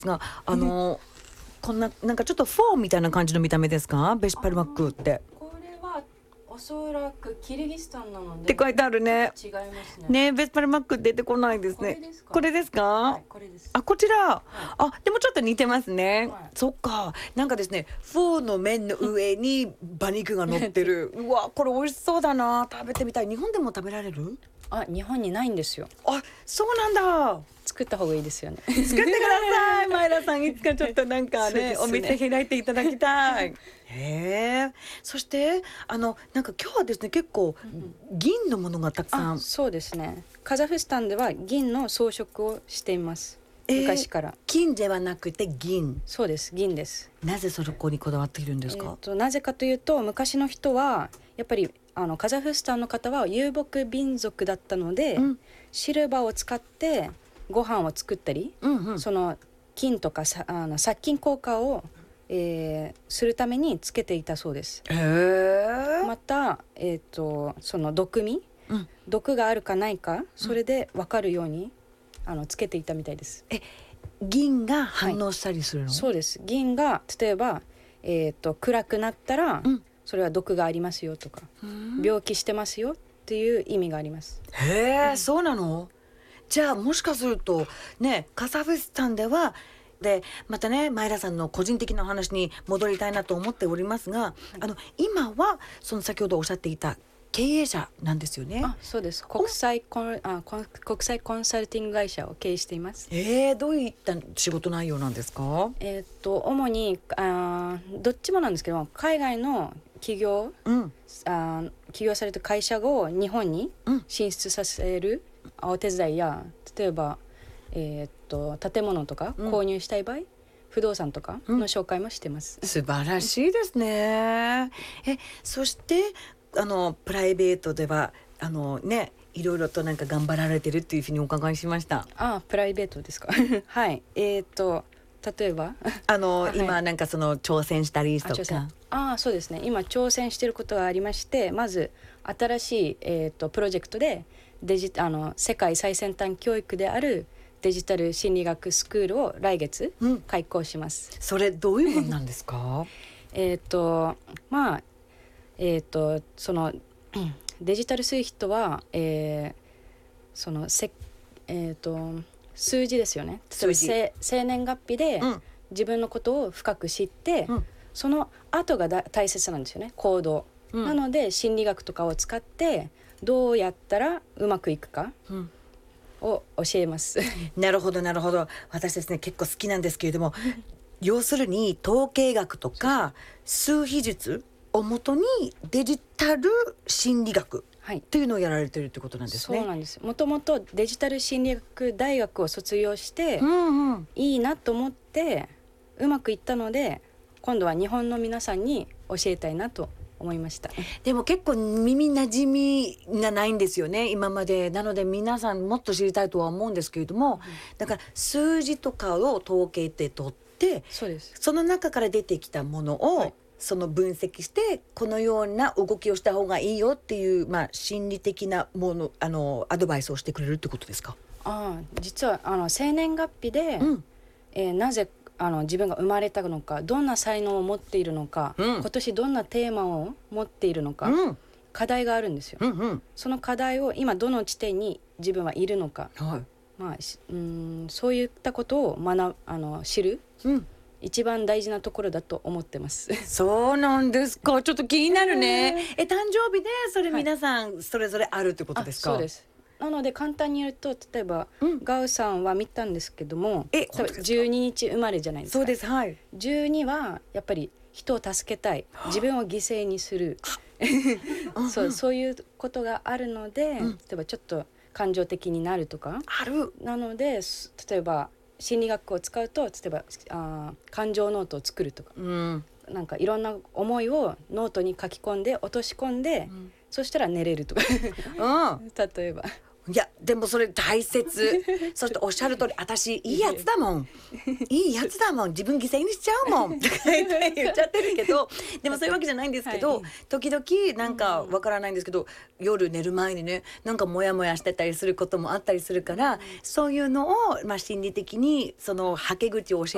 が、こんな、なんかちょっとフォーみたいな感じの見た目ですか？ベシパルマックって。 これはおそらくキルギスタンなのでって書いてあるね。 違いますね。 ね、ベシパルマック出てこないですね。これですか？ はい、これです。 あ、こちら。あ、でもちょっと似てますね。 はいそっか。なんかですね、フォーの麺の上に馬肉が乗ってる。うわ、これ美味しそうだな。食べてみたい。日本でも食べられる？ あ、日本にないんですよ。 あ、そうなんだ。 作った方がいいですよね。 作ってください。前田さん、いつかちょっとなんかね、おそうですね店開いていただきたい。へえ。そしてなんか今日はですね、結構銀のものがたくさん。 そうですね。カザフスタンでは銀の装飾をしています。昔から。 金ではなくて銀。 そうです。銀です。 なぜそこにこだわっているんですか？ なぜかというと、昔の人はやっぱりカザフスタンの方は遊牧民族だったので、シルバーを使ってご飯を作ったり、その金とか殺菌効果を、するためにつけていたそうです。また、その毒味、毒があるかないか、それで分かるようにつけていたみたいです。 銀が反応したりするの？ そうです。銀が例えば、暗くなったら、それは毒がありますよとか、病気してますよっていう意味があります。 へえ、そうなの？じゃあもしかするとね、カザフスタンではまたね、前田さんの個人的なお話に戻りたいなと思っておりますが、今はその先ほどおっしゃっていた経営者なんですよね。 そうです。国際コンサルティング会社を経営しています。 どういった仕事内容なんですか？ 主にどっちもなんですけど、海外の起業された会社を日本に進出させるお手伝いや、例えば、建物とか購入したい場合、不動産とかの紹介もしてます。 素晴らしいですね。そしてプライベートではね、いろいろとなんか頑張られてるっていうふうにお伺いしました。 プライベートですか？はい。例えば今なんかその挑戦したりとか。 そうですね。今挑戦していることがありまして、まず新しい、プロジェクトで世界最先端教育であるデジタル心理学スクールを来月開講します。 それどういうものなんですか？ そのデジタル数人は、その数字ですよね。例えば生年月日で自分のことを深く知って、その後が大切なんですよね、行動。なので心理学とかを使ってどうやったらうまくいくかを教えます。 なるほどなるほど。私ですね、結構好きなんですけれども、要するに統計学とか数比術をもとにデジタル心理学っていうのをやられてるってことなんですね。 そうなんです。もともとデジタル心理学大学を卒業して、いいなと思ってうまくいったので、今度は日本の皆さんに教えたいなと思いました。 でも結構耳なじみがないんですよね、今まで。なので皆さんもっと知りたいとは思うんですけれども、だから数字とかを統計って取って、 そうです。 その中から出てきたものを、その分析してこのような動きをした方がいいよっていう、心理的なものアドバイスをしてくれるってことですか？ 実は生年月日で、なぜ自分が生まれたのか、どんな才能を持っているのか、今年どんなテーマを持っているのか、課題があるんですよ。その課題を今どの地点に自分はいるのか、そういったことを知る、一番大事なところだと思ってます。 そうなんですか。ちょっと気になるね。誕生日でそれ皆さんそれぞれあるってことですか？ そうです。なので簡単に言うと、例えば、ガウさんは見たんですけども、12日生まれじゃないですか。 そうです。はい。 12はやっぱり人を助けたい、自分を犠牲にするそういうことがあるので、例えばちょっと感情的になるとかなので、例えば心理学を使うと、例えば感情ノートを作るとか、なんかいろんな思いをノートに書き込んで落とし込んで、そしたら寝れるとか例えば。 いやでもそれ大切。そしておっしゃる通り、私いいやつだもんいいやつだもん、自分犠牲にしちゃうもんとか言っちゃってるけど、でもそういうわけじゃないんですけど、時々なんかわからないんですけど、夜寝る前にね、なんかモヤモヤしてたりすることもあったりするから、そういうのを心理的にそのはけ口を教え